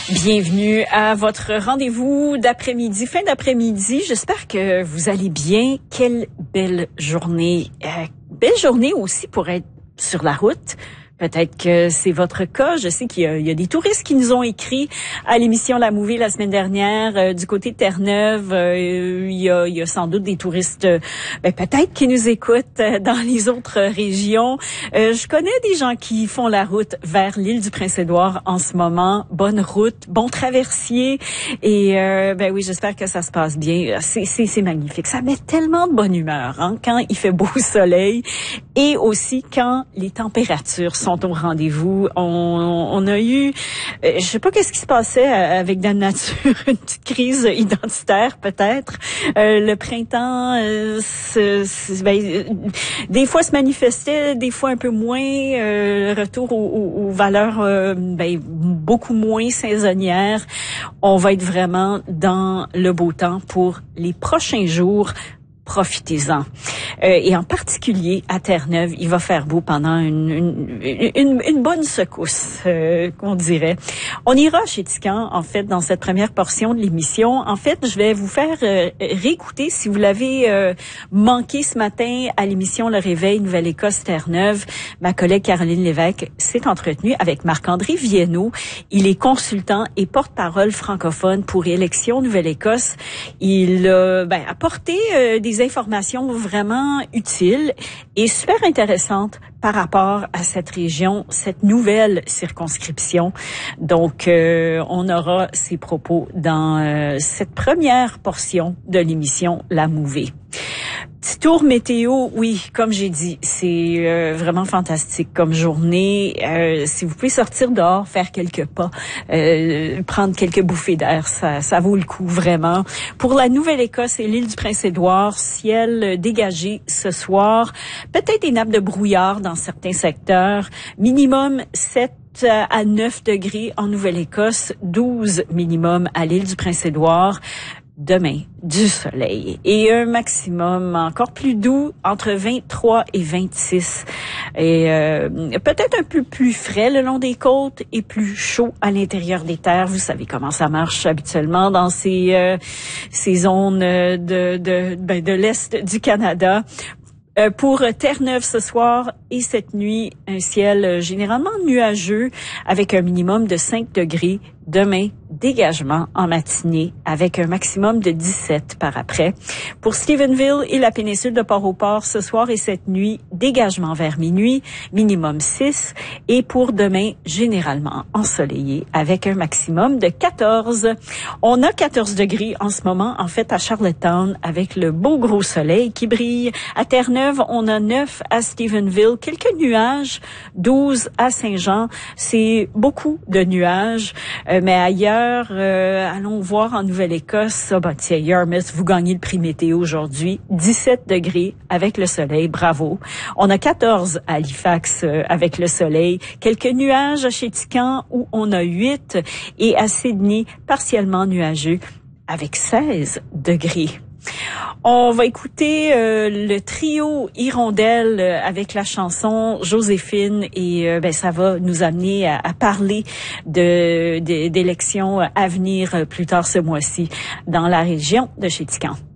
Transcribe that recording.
Bienvenue à votre rendez-vous d'après-midi, fin d'après-midi. J'espère que vous allez bien. Quelle belle journée. Belle journée aussi pour être sur la route. Peut-être que c'est votre cas. Je sais qu'il y a des touristes qui nous ont écrit à l'émission La Mouvée la semaine dernière du côté de Terre-Neuve. Il y a sans doute des touristes peut-être qui nous écoutent dans les autres régions. Je connais des gens qui font la route vers l'île du Prince-Édouard en ce moment. Bonne route, bon traversier. Et oui, j'espère que ça se passe bien. C'est magnifique. Ça met tellement de bonne humeur quand il fait beau soleil et aussi quand les températures sont au rendez-vous. On a eu, je sais pas qu'est-ce qui se passait avec la nature, une petite crise identitaire peut-être. Le printemps, des fois se manifestait, des fois un peu moins. Retour aux valeurs beaucoup moins saisonnières. On va être vraiment dans le beau temps pour les prochains jours. Profitez-en. Et en particulier à Terre-Neuve, il va faire beau pendant une bonne secousse, qu'on dirait. On ira chez Tican, en fait, dans cette première portion de l'émission. En fait, je vais vous faire réécouter, si vous l'avez manqué ce matin à l'émission Le Réveil Nouvelle-Écosse Terre-Neuve. Ma collègue Caroline Lévesque s'est entretenue avec Marc-André Viennot. Il est consultant et porte-parole francophone pour Élections Nouvelle-Écosse. Il a apporté des informations vraiment utiles et super intéressantes par rapport à cette région, cette nouvelle circonscription. Donc, on aura ses propos dans cette première portion de l'émission La Mouvée. Petit tour météo, oui, comme j'ai dit, c'est vraiment fantastique comme journée. Si vous pouvez sortir dehors, faire quelques pas, prendre quelques bouffées d'air, ça vaut le coup vraiment. Pour la Nouvelle-Écosse et l'île du Prince-Édouard, ciel dégagé ce soir, peut-être des nappes de brouillard dans certains secteurs, minimum 7 à 9 degrés en Nouvelle-Écosse, 12 minimum à l'île du Prince-Édouard. Demain, du soleil et un maximum encore plus doux entre 23 et 26 et peut-être un peu plus frais le long des côtes et plus chaud à l'intérieur des terres. Vous savez comment ça marche habituellement dans ces zones de l'Est du Canada. Pour Terre-Neuve ce soir et cette nuit, un ciel généralement nuageux avec un minimum de 5 degrés. Demain, dégagement en matinée avec un maximum de 17 par après. Pour Stephenville et la péninsule de Port-au-Port, ce soir et cette nuit, dégagement vers minuit, minimum 6. Et pour demain, généralement ensoleillé avec un maximum de 14. On a 14 degrés en ce moment, en fait, à Charlottetown avec le beau gros soleil qui brille. À Terre-Neuve, on a 9 à Stephenville, quelques nuages, 12 à Saint-Jean. C'est beaucoup de nuages. Mais ailleurs, allons voir en Nouvelle-Écosse. Yarmouth, vous gagnez le prix météo aujourd'hui. 17 degrés avec le soleil, bravo. On a 14 à Halifax avec le soleil. Quelques nuages à Chétican où on a 8 et à Sydney, partiellement nuageux avec 16 degrés. On va écouter le trio Hirondelle avec la chanson Joséphine et ça va nous amener à parler d'élections à venir plus tard ce mois-ci dans la région de Chétican.